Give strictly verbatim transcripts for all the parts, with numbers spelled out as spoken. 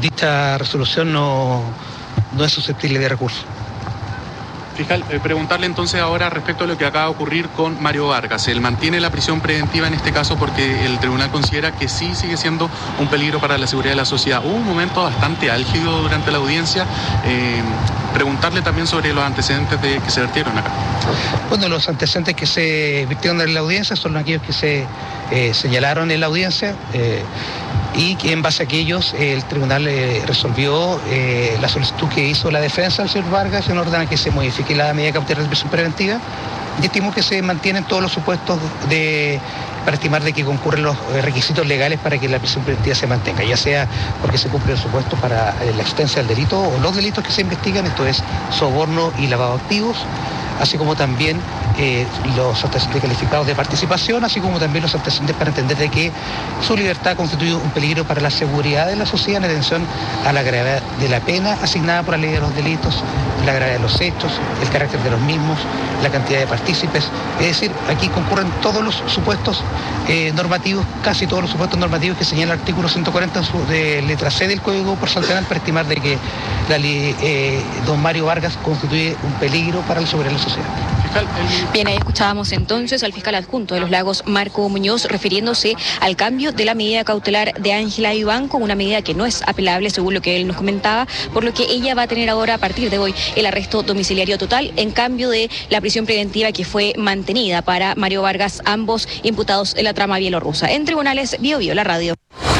dicha resolución no, no es susceptible de recurso. Fiscal, eh, preguntarle entonces ahora respecto a lo que acaba de ocurrir con Mario Vargas. Él mantiene la prisión preventiva en este caso porque el tribunal considera que sí sigue siendo un peligro para la seguridad de la sociedad. Hubo un momento bastante álgido durante la audiencia. Eh, preguntarle también sobre los antecedentes de, que se vertieron acá. Bueno, los antecedentes que se vertieron en la audiencia son aquellos que se eh, señalaron en la audiencia. Eh, y que en base a aquellos eh, el tribunal eh, resolvió eh, la solicitud que hizo la defensa del señor Vargas en orden a que se modifique la medida cautelar de prisión preventiva y estimó que se mantienen todos los supuestos de, para estimar de que concurren los requisitos legales para que la prisión preventiva se mantenga, ya sea porque se cumple el supuesto para eh, la existencia del delito o los delitos que se investigan, esto es soborno y lavado de activos, así como también eh, los antecedentes calificados de participación, así como también los antecedentes para entender de que su libertad constituye un peligro para la seguridad de la sociedad en atención a la gravedad de la pena asignada por la ley de los delitos, la gravedad de los hechos, el carácter de los mismos, la cantidad de partícipes. Es decir, aquí concurren todos los supuestos eh, normativos, casi todos los supuestos normativos que señala el artículo ciento cuarenta en su, de letra C del Código Procesal Penal para estimar de que la ley, eh, don Mario Vargas constituye un peligro para la seguridad de la sociedad. Bien, ahí escuchábamos entonces al fiscal adjunto de Los Lagos, Marco Muñoz, refiriéndose al cambio de la medida cautelar de Ángela Vivanco, una medida que no es apelable según lo que él nos comentaba, por lo que ella va a tener ahora a partir de hoy el arresto domiciliario total en cambio de la prisión preventiva que fue mantenida para Mario Vargas, ambos imputados en la trama bielorrusa. En tribunales, Bio Bio, la radio.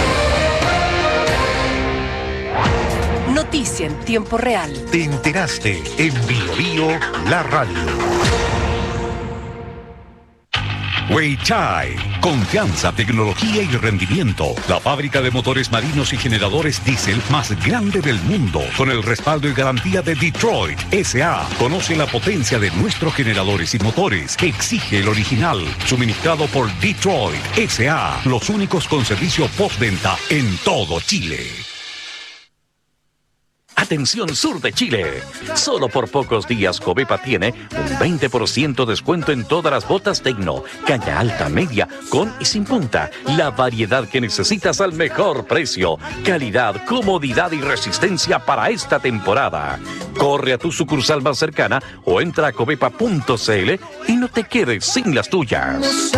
Noticia en tiempo real. Te enteraste en Bio Bio, la radio. Weichai, confianza, tecnología y rendimiento. La fábrica de motores marinos y generadores diésel más grande del mundo, con el respaldo y garantía de Detroit S A Conoce la potencia de nuestros generadores y motores. Exige el original, suministrado por Detroit S A Los únicos con servicio postventa en todo Chile. Atención sur de Chile. Solo por pocos días Covepa tiene un veinte por ciento descuento en todas las botas Tecno, caña alta, media, con y sin punta. La variedad que necesitas al mejor precio. Calidad, comodidad y resistencia para esta temporada. Corre a tu sucursal más cercana o entra a covepa punto c l y no te quedes sin las tuyas.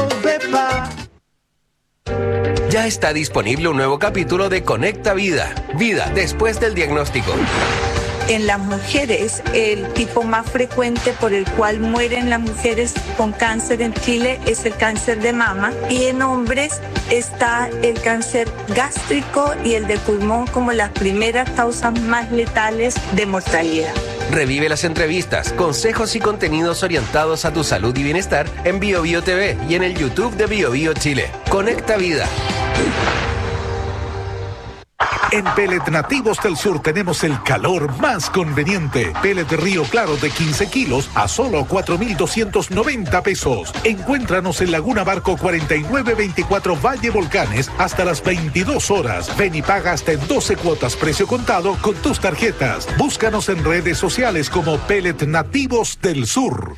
Ya está disponible un nuevo capítulo de Conecta Vida. Vida después del diagnóstico. En las mujeres, el tipo más frecuente por el cual mueren las mujeres con cáncer en Chile es el cáncer de mama. Y en hombres está el cáncer gástrico y el de pulmón como las primeras causas más letales de mortalidad. Revive las entrevistas, consejos y contenidos orientados a tu salud y bienestar en Bio Bio T V y en el YouTube de Bio Bio Chile. Conecta Vida. En Pellet Nativos del Sur tenemos el calor más conveniente. Pellet Río Claro de quince kilos a solo cuatro mil doscientos noventa pesos. Encuéntranos en Laguna Barco cuarenta y nueve veinticuatro Valle Volcanes hasta las veintidós horas. Ven y paga hasta en doce cuotas precio contado con tus tarjetas. Búscanos en redes sociales como Pellet Nativos del Sur.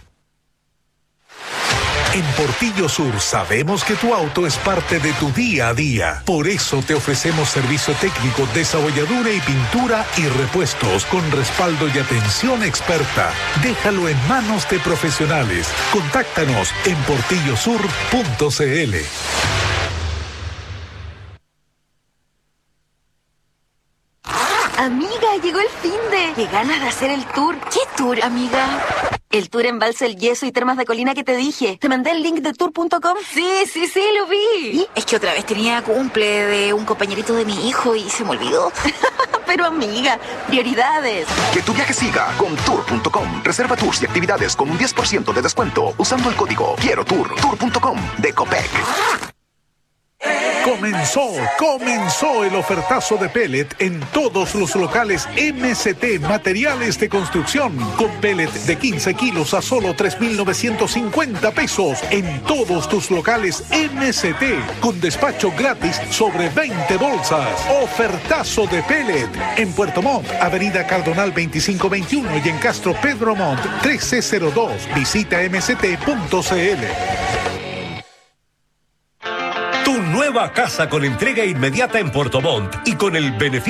En Portillo Sur sabemos que tu auto es parte de tu día a día. Por eso te ofrecemos servicio técnico, desabolladura y pintura y repuestos con respaldo y atención experta. Déjalo en manos de profesionales. Contáctanos en portillo sur punto c l. Amiga, llegó el finde. Qué ganas de hacer el tour. ¿Qué tour, amiga? El tour Embalse El Yeso y Termas de Colina que te dije. ¿Te mandé el link de tour punto com? Sí, sí, sí, lo vi. ¿Y? Es que otra vez tenía cumple de un compañerito de mi hijo y se me olvidó. Pero amiga, prioridades. Que tu viaje siga con tour punto com. Reserva tours y actividades con un diez por ciento de descuento usando el código Quiero Tour. tour punto com de Copec. Comenzó, comenzó el ofertazo de pellet en todos los locales M C T Materiales de Construcción. Con pellet de quince kilos a solo tres mil novecientos cincuenta pesos en todos tus locales M C T. Con despacho gratis sobre veinte bolsas. Ofertazo de pellet. En Puerto Montt, Avenida Cardonal veinticinco veintiuno y en Castro Pedro Montt trece cero dos. Visita m c t punto c l. Tu nueva casa con entrega inmediata en Puerto Montt y con el beneficio